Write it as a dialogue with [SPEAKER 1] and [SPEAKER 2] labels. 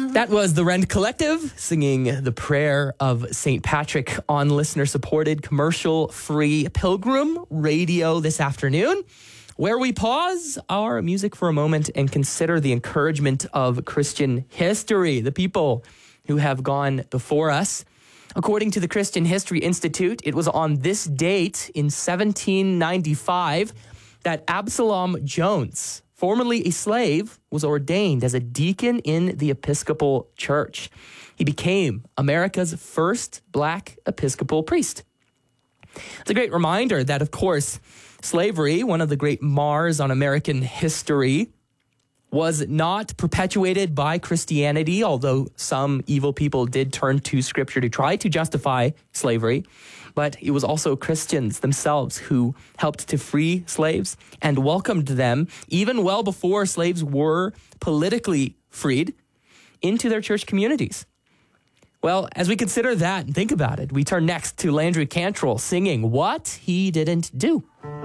[SPEAKER 1] That was the Rend Collective singing the prayer of St. Patrick on listener-supported, commercial-free Pilgrim Radio this afternoon, where we pause our music for a moment and consider the encouragement of Christian history, the people who have gone before us. According to the Christian History Institute, it was on this date in 1795 that Absalom Jones, formerly a slave, was ordained as a deacon in the Episcopal Church. He became America's first black Episcopal priest. It's a great reminder that, of course, slavery, one of the great mars on American history, was not perpetuated by Christianity, although some evil people did turn to Scripture to try to justify slavery. But it was also Christians themselves who helped to free slaves and welcomed them, even well before slaves were politically freed, into their church communities. Well, as we consider that and think about it, we turn next to Landry Cantrell singing What He Didn't Do.